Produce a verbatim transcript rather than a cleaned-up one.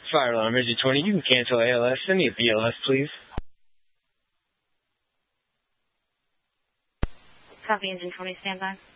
Fire alarm, Rigid twenty, you can cancel A L S. Send me a B L S, please. Copy, engine twenty, stand by.